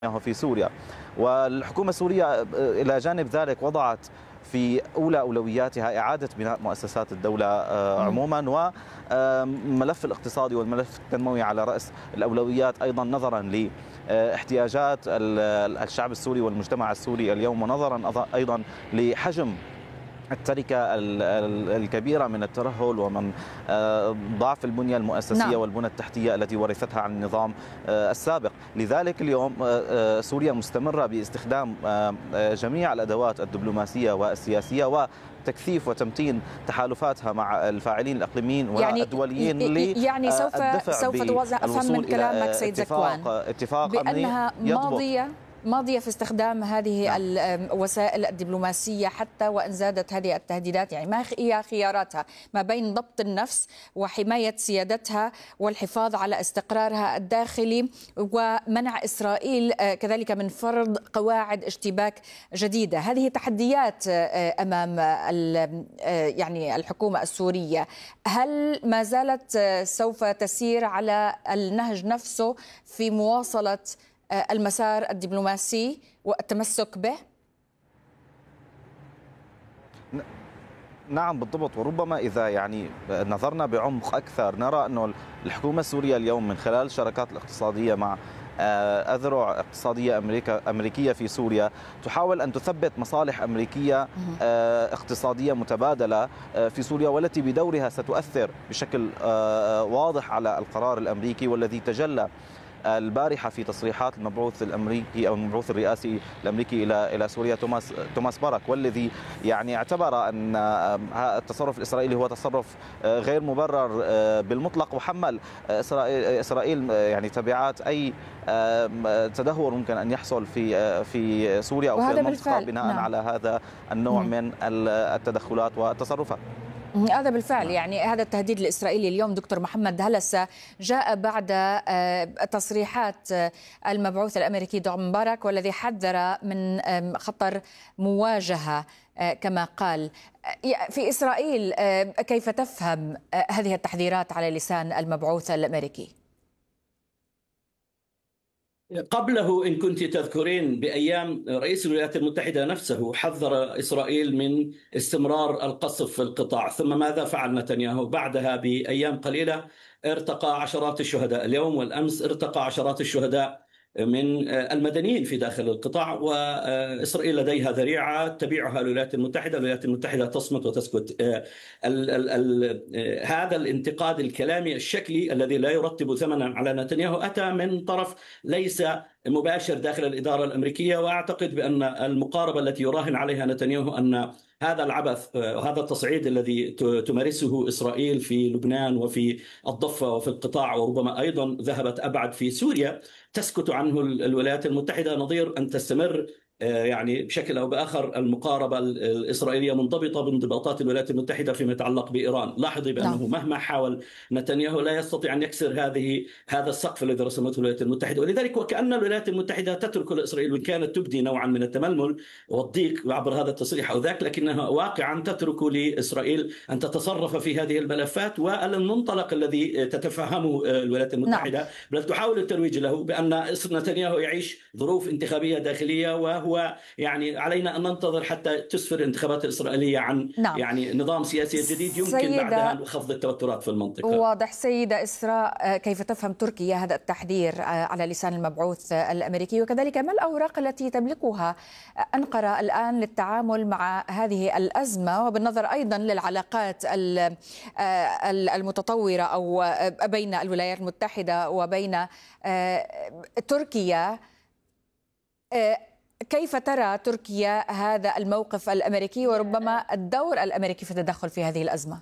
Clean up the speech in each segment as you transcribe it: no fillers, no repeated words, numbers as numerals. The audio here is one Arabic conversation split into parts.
في سوريا. والحكومة السورية إلى جانب ذلك وضعت في أولى أولوياتها إعادة بناء مؤسسات الدولة عموما، وملف الاقتصادي والملف التنموي على رأس الأولويات أيضا، نظرا لاحتياجات الشعب السوري والمجتمع السوري اليوم، ونظرا أيضا لحجم التركة الكبيرة من الترهل ومن ضعف البنية المؤسسية والبنى التحتية التي ورثتها عن النظام السابق. لذلك اليوم سوريا مستمرة باستخدام جميع الأدوات الدبلوماسية والسياسية وتكثيف وتمتين تحالفاتها مع الفاعلين الإقليميين والدوليين يعني سوف توضح أفهم من كلامك سيد زكوان اتفاق بأنها ماضية في استخدام هذه الوسائل الدبلوماسية حتى وإن زادت هذه التهديدات. يعني ما هي خياراتها ما بين ضبط النفس وحماية سيادتها والحفاظ على استقرارها الداخلي ومنع إسرائيل كذلك من فرض قواعد اشتباك جديدة؟ هذه تحديات أمام يعني الحكومة السورية. هل ما زالت سوف تسير على النهج نفسه في مواصلة المسار الدبلوماسي والتمسك به؟ نعم بالضبط، وربما إذا يعني نظرنا بعمق أكثر نرى أن الحكومة السورية اليوم من خلال الشراكات الاقتصادية مع أذرع اقتصادية أمريكية في سوريا تحاول أن تثبت مصالح أمريكية اقتصادية متبادلة في سوريا، والتي بدورها ستؤثر بشكل واضح على القرار الأمريكي، والذي تجلى البارحة في تصريحات المبعوث الأمريكي أو المبعوث الرئاسي الأمريكي إلى سوريا توماس بارك، والذي يعني اعتبر أن التصرف الإسرائيلي هو تصرف غير مبرر بالمطلق، وحمل إسرائيل يعني تبعات أي تدهور ممكن أن يحصل في سوريا أو في المنطقة بناء على هذا النوع من التدخلات والتصرفات. هذا بالفعل يعني هذا التهديد الإسرائيلي اليوم دكتور محمد هلس جاء بعد تصريحات المبعوث الأمريكي دوم بارك، والذي حذر من خطر مواجهة كما قال. في إسرائيل كيف تفهم هذه التحذيرات على لسان المبعوث الأمريكي؟ قبله إن كنت تذكرين بأيام رئيس الولايات المتحدة نفسه حذر إسرائيل من استمرار القصف في القطاع، ثم ماذا فعل نتنياهو؟ بعدها بأيام قليلة ارتقى عشرات الشهداء، اليوم والأمس ارتقى عشرات الشهداء من المدنيين في داخل القطاع، وإسرائيل لديها ذريعة تبيعها الولايات المتحدة. الولايات المتحدة تصمت وتسكت. هذا الانتقاد الكلامي الشكلي الذي لا يرتب ثمنا على نتنياهو أتى من طرف ليس مباشر داخل الإدارة الأمريكية، وأعتقد بأن المقاربة التي يراهن عليها نتنياهو أن هذا العبث وهذا التصعيد الذي تمارسه إسرائيل في لبنان وفي الضفة وفي القطاع، وربما أيضا ذهبت أبعد في سوريا، تسكت عنه الولايات المتحدة، نظير أن تستمر يعني بشكل أو بآخر المقاربة الإسرائيلية منضبطة بانضباطات الولايات المتحدة فيما يتعلق بإيران. لاحظي بأنه مهما حاول نتنياهو لا يستطيع أن يكسر هذا السقف الذي رسمته الولايات المتحدة، ولذلك وكأن الولايات المتحدة تترك لإسرائيل، وإن كانت تبدي نوعا من التململ والضيق عبر هذا التصريح أو ذاك، لكنها واقعا تترك لإسرائيل أن تتصرف في هذه الملفات والمنطلق الذي تتفهمه الولايات المتحدة، بل تحاول الترويج له بأن نتنياهو يعيش ظروف انتخابية داخلية، وهو يعني علينا أن ننتظر حتى تسفر الانتخابات الإسرائيلية عن يعني نظام سياسي جديد يمكن بعدها خفض التوترات في المنطقة. واضح. سيدة إسراء، كيف تفهم تركيا هذا التحذير على لسان المبعوث الأمريكي، وكذلك ما الأوراق التي تملكها أنقرة الآن للتعامل مع هذه الأزمة، وبالنظر أيضا للعلاقات المتطورة أو بين الولايات المتحدة وبين تركيا؟ كيف ترى تركيا هذا الموقف الأمريكي وربما الدور الأمريكي في التدخل في هذه الأزمة؟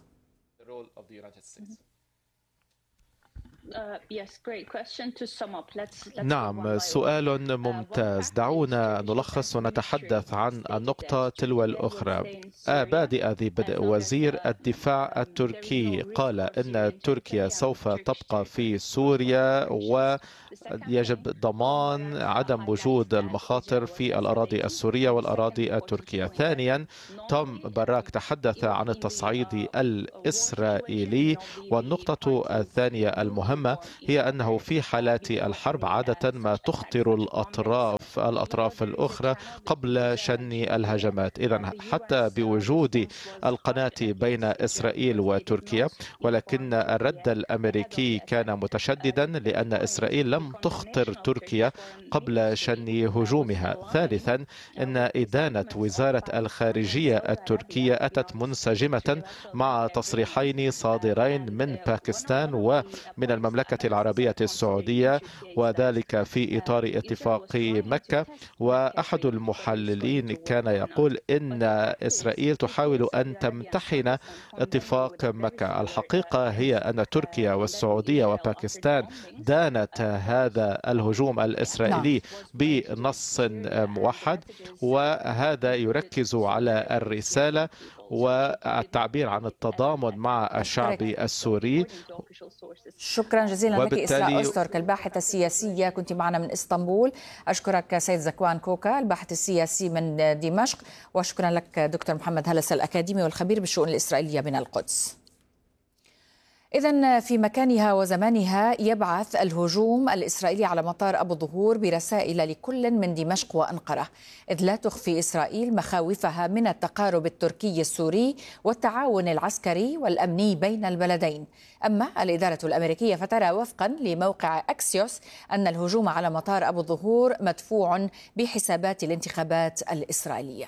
نعم، سؤال ممتاز. دعونا نلخص ونتحدث عن النقطة تلو الأخرى. بادئ ذي بدء، وزير الدفاع التركي قال إن تركيا سوف تبقى في سوريا ويجب ضمان عدم وجود المخاطر في الأراضي السورية والأراضي التركية. ثانيا، توم باراك تحدث عن التصعيد الإسرائيلي، والنقطة الثانية المهمة المهمة هي أنه في حالات الحرب عادة ما تخطر الأطراف الأخرى قبل شن الهجمات. إذن حتى بوجود القناة بين إسرائيل وتركيا، ولكن الرد الأمريكي كان متشددا لأن إسرائيل لم تخطر تركيا قبل شن هجومها. ثالثا، إن إدانة وزارة الخارجية التركية أتت منسجمة مع تصريحين صادرين من باكستان ومن المملكة العربية السعودية، وذلك في إطار اتفاق مكة. وأحد المحللين كان يقول إن إسرائيل تحاول أن تمتحن اتفاق مكة. الحقيقة هي أن تركيا والسعودية وباكستان دانت هذا الهجوم الإسرائيلي بنص موحد، وهذا يركز على الرسالة والتعبير عن التضامن مع الشعب السوري. شكرا جزيلا لك إسراء أسترك، الباحثة السياسية، كنت معنا من إسطنبول. أشكرك سيد زكوان كوكا الباحث السياسي من دمشق، وشكرا لك دكتور محمد هلس الأكاديمي والخبير بالشؤون الإسرائيلية من القدس. إذن في مكانها وزمانها يبعث الهجوم الإسرائيلي على مطار أبو ظهور برسائل لكل من دمشق وأنقرة، إذ لا تخفي إسرائيل مخاوفها من التقارب التركي السوري والتعاون العسكري والأمني بين البلدين. أما الإدارة الأمريكية فترى وفقا لموقع أكسيوس أن الهجوم على مطار أبو ظهور مدفوع بحسابات الانتخابات الإسرائيلية.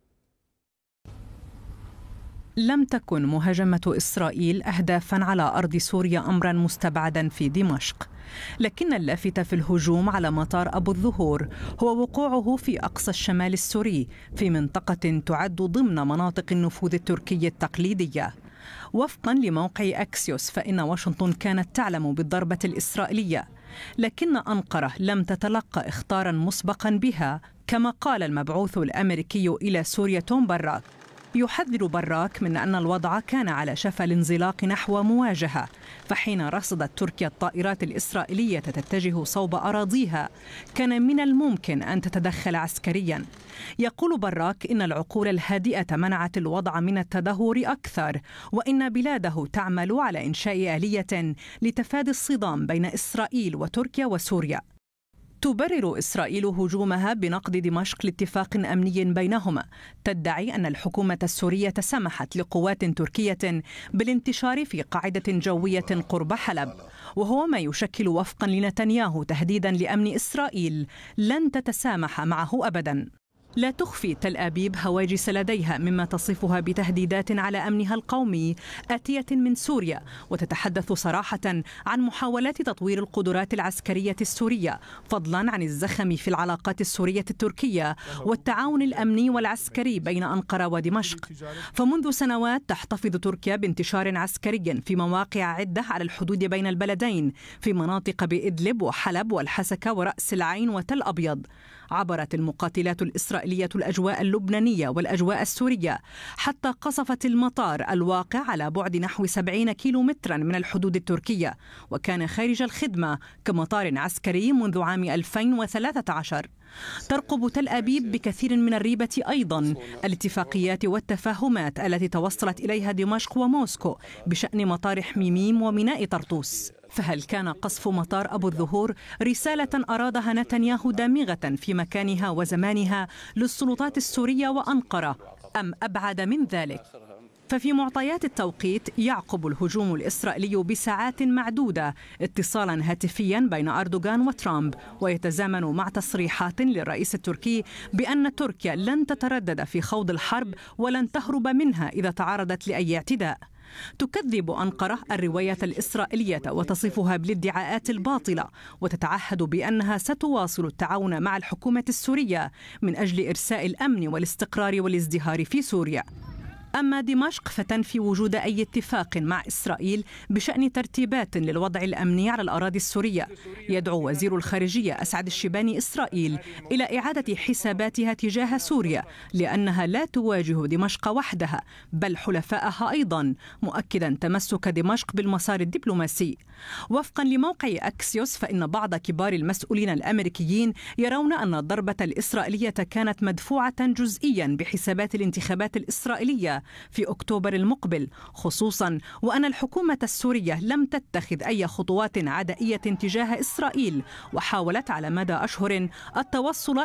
لم تكن مهاجمة إسرائيل أهدافاً على أرض سوريا أمراً مستبعداً في دمشق، لكن اللافت في الهجوم على مطار أبو الظهور هو وقوعه في أقصى الشمال السوري في منطقة تعد ضمن مناطق النفوذ التركي التقليدية. وفقاً لموقع أكسيوس فإن واشنطن كانت تعلم بالضربة الإسرائيلية، لكن أنقرة لم تتلقى إخطاراً مسبقاً بها، كما قال المبعوث الأمريكي إلى سوريا توم براك. يحذر براك من أن الوضع كان على شفا الانزلاق نحو مواجهة، فحين رصدت تركيا الطائرات الإسرائيلية تتجه صوب أراضيها كان من الممكن أن تتدخل عسكريا. يقول براك إن العقول الهادئة منعت الوضع من التدهور أكثر، وإن بلاده تعمل على إنشاء آلية لتفادي الصدام بين إسرائيل وتركيا وسوريا. تبرر إسرائيل هجومها بنقد دمشق لاتفاق أمني بينهما، تدعي أن الحكومة السورية سمحت لقوات تركية بالانتشار في قاعدة جوية قرب حلب، وهو ما يشكل وفقا لنتنياهو تهديدا لأمن إسرائيل لن تتسامح معه أبدا. لا تخفي تل أبيب هواجس لديها مما تصفها بتهديدات على أمنها القومي آتية من سوريا، وتتحدث صراحة عن محاولات تطوير القدرات العسكرية السورية، فضلا عن الزخم في العلاقات السورية التركية والتعاون الأمني والعسكري بين أنقرة ودمشق. فمنذ سنوات تحتفظ تركيا بانتشار عسكري في مواقع عدة على الحدود بين البلدين في مناطق بإدلب وحلب والحسكة ورأس العين وتل أبيض. عبرت المقاتلات الإسرائيلية الأجواء اللبنانية والأجواء السورية حتى قصفت المطار الواقع على بعد نحو 70 كيلومترا من الحدود التركية، وكان خارج الخدمة كمطار عسكري منذ عام 2013. ترقب تل أبيب بكثير من الريبة أيضا الاتفاقيات والتفاهمات التي توصلت إليها دمشق وموسكو بشأن مطار حميميم وميناء طرطوس. فهل كان قصف مطار أبو الظهور رسالة أرادها نتنياهو دامغة في مكانها وزمانها للسلطات السورية وأنقرة، أم أبعد من ذلك؟ ففي معطيات التوقيت يعقب الهجوم الإسرائيلي بساعات معدودة اتصالا هاتفيا بين أردوغان وترامب، ويتزامن مع تصريحات للرئيس التركي بأن تركيا لن تتردد في خوض الحرب ولن تهرب منها إذا تعرضت لأي اعتداء. تكذب أنقرة الرواية الإسرائيلية وتصفها بالادعاءات الباطلة، وتتعهد بأنها ستواصل التعاون مع الحكومة السورية من أجل إرساء الأمن والاستقرار والازدهار في سوريا. أما دمشق فتنفي وجود أي اتفاق مع إسرائيل بشأن ترتيبات للوضع الأمني على الأراضي السورية. يدعو وزير الخارجية أسعد الشباني إسرائيل إلى إعادة حساباتها تجاه سوريا، لأنها لا تواجه دمشق وحدها بل حلفائها أيضا، مؤكدا تمسك دمشق بالمسار الدبلوماسي. وفقا لموقع أكسيوس فإن بعض كبار المسؤولين الأمريكيين يرون أن الضربة الإسرائيلية كانت مدفوعة جزئيا بحسابات الانتخابات الإسرائيلية السورية في أكتوبر المقبل، خصوصا وأن الحكومة السورية لم تتخذ أي خطوات عدائية تجاه إسرائيل، وحاولت على مدى أشهر التوصل